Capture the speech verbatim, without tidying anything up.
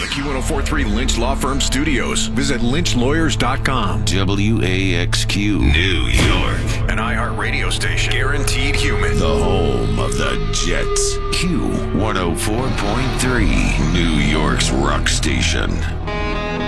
Q one oh four point three Lynch Law Firm Studios. Visit lynch lawyers dot com. W A X Q, New York. An iHeartRadio station. Guaranteed human. The home of the Jets. Q one oh four point three, New York's rock station.